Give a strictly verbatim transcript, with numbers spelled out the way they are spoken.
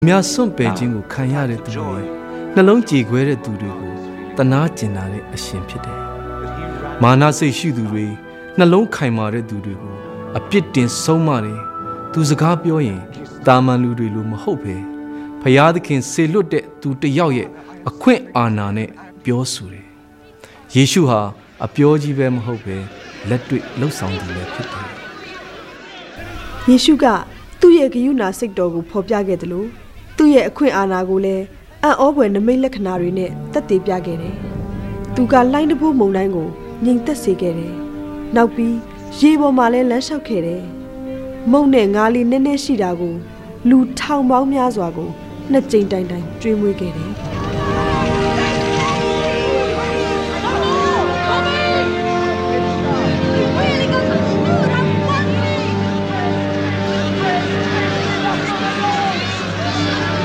မြတ်စွန့်ပယ်ခြင်းကိုခံရတဲ့သူတွေနှလုံးကြေခွဲတဲ့သူတွေကိုတနာကျင်လာတဲ့အရှင်ဖြစ်တယ်။မာနစိတ်ရှိသူတွေနှလုံးခိုင်မာတဲ့သူတွေကိုအပြစ်တင်ဆုံးမတယ်။သူစကားပြောရင်တာမန်လူတွေလိုမဟုတ်ပဲဖျားသခင်စေလွတ်တဲ့သူတယောက်ရဲ့အခွင့်အာဏာနဲ့ပြောဆိုတယ်။ယေရှုဟာအပြောကြီးပဲမဟုတ်ပဲလက်တွေ့လှုပ်ဆောင်သူလည်းဖြစ်တယ်။ယေရှုကသူ့ရဲ့ဂရုဏာစိတ်တော်ကိုဖော်ပြခဲ့တယ်လို့သူ့ရဲ့အခွင့်အာဏာကိုလည်းအံ့ဩဖွယ်နမိတ်လက္ခဏာတွေနဲ့သက်သေပြခဲ့တယ်။သူကလှိုင်းတဘိုးမုန်တိုင်းကိုငြိမ်သက်စေခဲ့တယ်။နောက်ပြီးရေပေါ်မှာလည်းလမ်းလျှောက်ခဲ့တယ်။မုန်နဲ့ငါးလေးနည်းနည်းရှိတာကိုလူထောင်ပေါင်းများစွာကိုနှစ်ကြိမ်တိုင်တိုင်ကျွေးမွေးခဲ့တယ်။